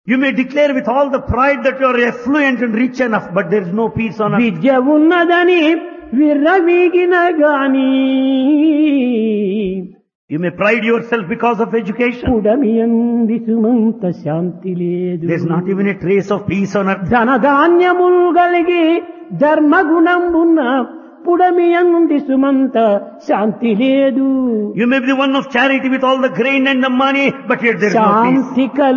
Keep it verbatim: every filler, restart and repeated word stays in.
You may declare with all the pride that you are affluent and rich enough, but there is no peace on earth. విద్య ఉన్నదని విర్రవీగిన గాని You may pride yourself because of education. పుడమియంది Sumantha శాంతి లేదు. There is not even a trace of peace on earth. ధనధాన్యములు కలిగి ధర్మగుణంబున్న పుడమియంది సుమంత శాంతి లేదు. You may be the one of charity with all the grain and the money, but yet there is no peace. శాంతి కల